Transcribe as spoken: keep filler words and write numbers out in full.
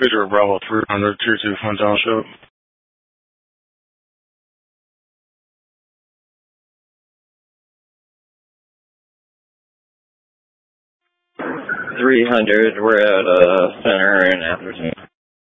Victor Bravo three hundred, tier two Fun Township. three hundred, we're at uh, Center in Atherton.